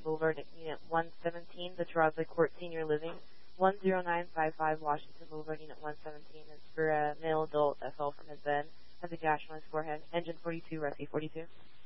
Boulevard, Unit 117, the Terrazza Court Senior Living, 10955 Washington Boulevard, Unit 117. It's for a male adult that fell from his bed, has a gash on his forehead. Engine 42, Rescue 42.